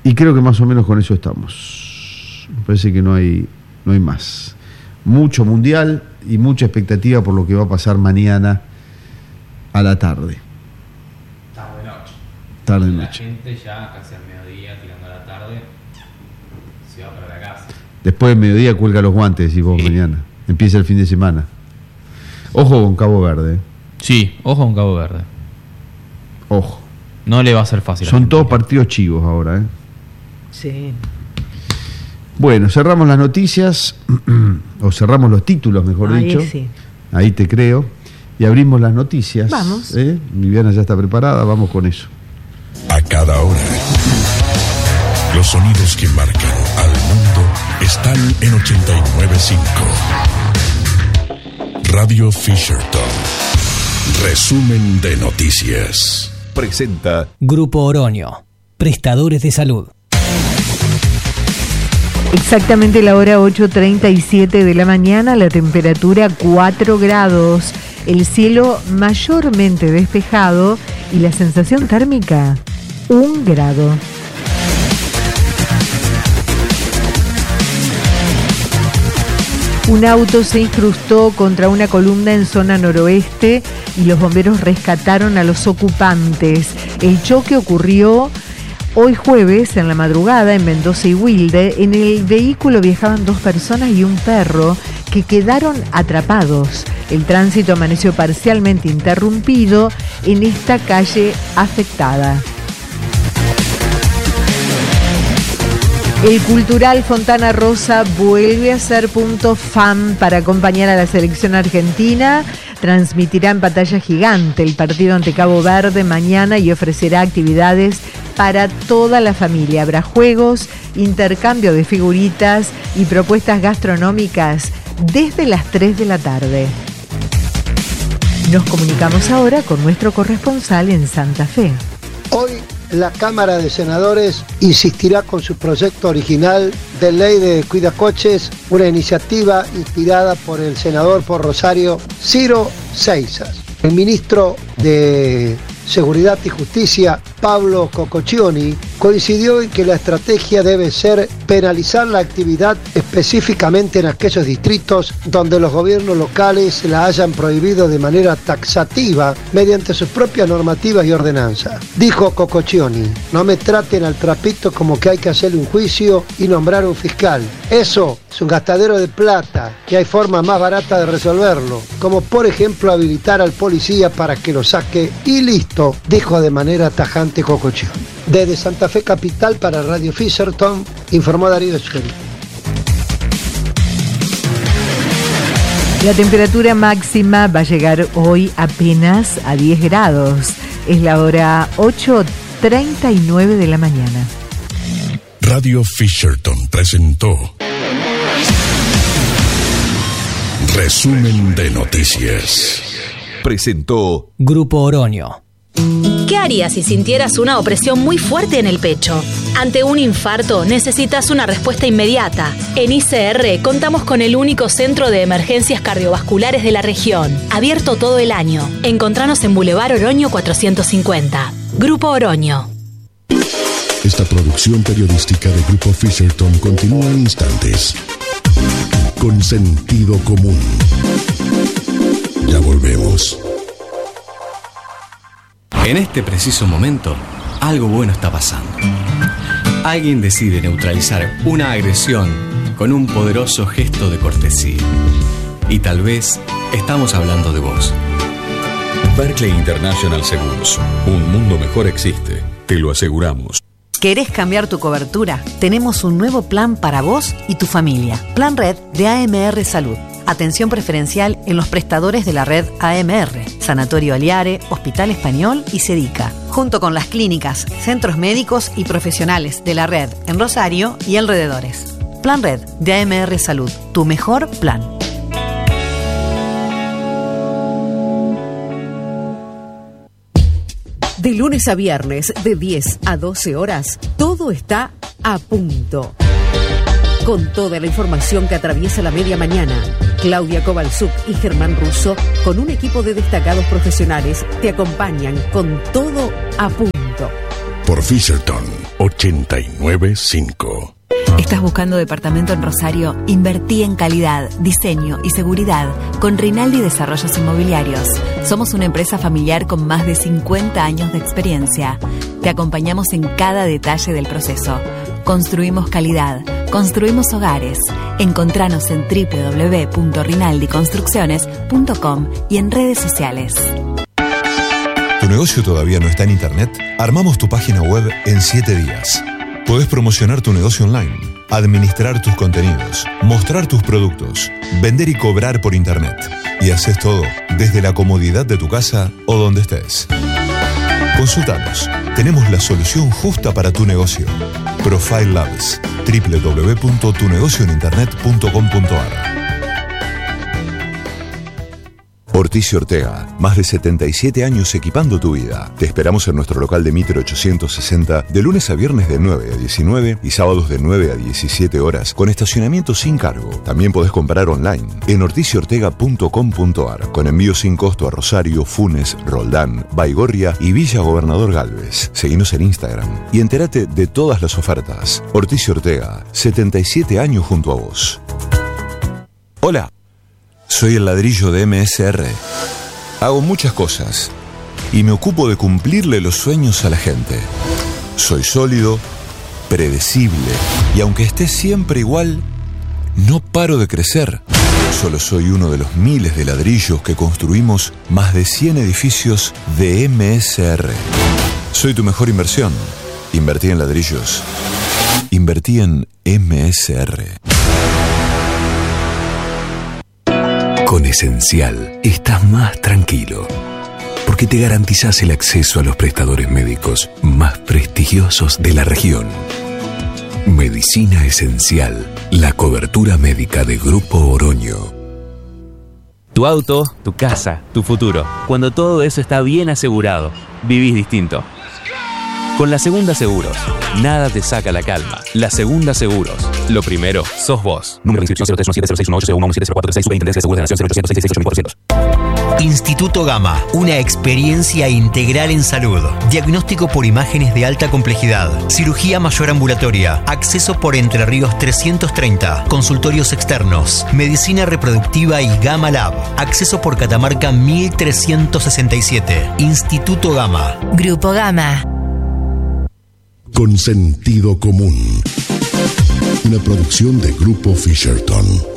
Y creo que más o menos con eso estamos. Me parece que no hay más. Mucho mundial y mucha expectativa por lo que va a pasar mañana a la tarde. Tarde-noche. La gente ya casi al mediodía, tirando a la tarde, se va para la casa. Después del mediodía cuelga los guantes, decís vos, mañana. Empieza el fin de semana. Ojo con Cabo Verde. Sí, ojo con Cabo Verde. Ojo. No le va a ser fácil. Son todos partidos chivos ahora, ¿eh? Sí. Bueno, cerramos las noticias, o cerramos los títulos, mejor dicho. Sí. Ahí te creo. Y abrimos las noticias. Vamos. Viviana ya está preparada, vamos con eso. A cada hora, los sonidos que marcan al mundo están en 89.5. Radio Fisherton. Resumen de noticias. Presenta Grupo Oroño, prestadores de salud. Exactamente la hora 8:37 de la mañana, la temperatura 4 grados, el cielo mayormente despejado y la sensación térmica 1 grado. Un auto se incrustó contra una columna en zona noroeste y los bomberos rescataron a los ocupantes. El choque ocurrió hoy jueves en la madrugada en Mendoza y Wilde. En el vehículo viajaban 2 personas y un perro que quedaron atrapados. El tránsito amaneció parcialmente interrumpido en esta calle afectada. El Cultural Fontana Rosa vuelve a ser punto fan para acompañar a la selección argentina. Transmitirá en pantalla gigante el partido ante Cabo Verde mañana y ofrecerá actividades para toda la familia. Habrá juegos, intercambio de figuritas y propuestas gastronómicas desde las 3 de la tarde. Nos comunicamos ahora con nuestro corresponsal en Santa Fe. Hoy la Cámara de Senadores insistirá con su proyecto original de ley de cuidacoches, una iniciativa inspirada por el senador por Rosario, Ciro Seixas. El ministro de Seguridad y Justicia, Pablo Cococcioni, coincidió en que la estrategia debe ser penalizar la actividad específicamente en aquellos distritos donde los gobiernos locales la hayan prohibido de manera taxativa mediante sus propias normativas y ordenanzas. Dijo Cococcioni: no me traten al trapito como que hay que hacerle un juicio y nombrar un fiscal. Eso es un gastadero de plata, que hay formas más baratas de resolverlo, como por ejemplo habilitar al policía para que lo saque y listo, dijo de manera tajante Cococcioni. Desde Santa Fe Capital para Radio Fisherton, informó Darío Echeverri. La temperatura máxima va a llegar hoy apenas a 10 grados. Es la hora 8:39 de la mañana. Radio Fisherton presentó Resumen de noticias. Presentó Grupo Oroño. ¿Qué harías si sintieras una opresión muy fuerte en el pecho? Ante un infarto necesitas una respuesta inmediata. En ICR contamos con el único centro de emergencias cardiovasculares de la región, abierto todo el año. Encontranos en Boulevard Oroño 450. Grupo Oroño. Esta producción periodística de Grupo Fisherton continúa en instantes. Con sentido común. Ya volvemos. En este preciso momento, algo bueno está pasando. Alguien decide neutralizar una agresión con un poderoso gesto de cortesía. Y tal vez estamos hablando de vos. Berkeley International Seguros. Un mundo mejor existe. Te lo aseguramos. ¿Querés cambiar tu cobertura? Tenemos un nuevo plan para vos y tu familia. Plan Red de AMR Salud. Atención preferencial en los prestadores de la red AMR, Sanatorio Aliare, Hospital Español y Sedica, junto con las clínicas, centros médicos y profesionales de la red en Rosario y alrededores. Plan Red de AMR Salud, tu mejor plan. De lunes a viernes, de 10 a 12 horas, todo está a punto. Con toda la información que atraviesa la media mañana, Claudia Kovalchuk y Germán Russo, con un equipo de destacados profesionales, te acompañan con todo a punto. Por Fisherton 8. 895. ¿Estás buscando departamento en Rosario? Invertí en calidad, diseño y seguridad con Rinaldi Desarrollos Inmobiliarios. Somos una empresa familiar con más de 50 años de experiencia. Te acompañamos en cada detalle del proceso. Construimos calidad, construimos hogares. Encontranos en www.rinaldiconstrucciones.com y en redes sociales. ¿Tu negocio todavía no está en internet? Armamos tu página web en 7 días. Podés promocionar tu negocio online, administrar tus contenidos, mostrar tus productos, vender y cobrar por internet. Y haces todo desde la comodidad de tu casa o donde estés. Consultanos. Tenemos la solución justa para tu negocio. Profile Labs. www.tunegocioeninternet.com.ar. Ortiz y Ortega, más de 77 años equipando tu vida. Te esperamos en nuestro local de Mitre 860 de lunes a viernes de 9 a 19 y sábados de 9 a 17 horas con estacionamiento sin cargo. También podés comprar online en ortiziortega.com.ar con envío sin costo a Rosario, Funes, Roldán, Baigorria y Villa Gobernador Galvez. Seguinos en Instagram y entérate de todas las ofertas. Ortiz y Ortega, 77 años junto a vos. Hola. Soy el ladrillo de MSR. Hago muchas cosas y me ocupo de cumplirle los sueños a la gente. Soy sólido, predecible y aunque esté siempre igual, no paro de crecer. Solo soy uno de los miles de ladrillos que construimos más de 100 edificios de MSR. Soy tu mejor inversión. Invertí en ladrillos. Invertí en MSR. Con Esencial estás más tranquilo, porque te garantizás el acceso a los prestadores médicos más prestigiosos de la región. Medicina Esencial, la cobertura médica de Grupo Oroño. Tu auto, tu casa, tu futuro. Cuando todo eso está bien asegurado, vivís distinto. Con La Segunda Seguros, nada te saca la calma. La Segunda Seguros. Lo primero, sos vos. Número de inscripción 0317061801170436 de Seguros de Nación 0800 Instituto Gama, una experiencia integral en salud. Diagnóstico por imágenes de alta complejidad. Cirugía mayor ambulatoria. Acceso por Entre Ríos 330. Consultorios externos. Medicina reproductiva y Gama Lab. Acceso por Catamarca 1367. Instituto Gama. Grupo Gama. Con sentido común. Una producción de Grupo Fisherton.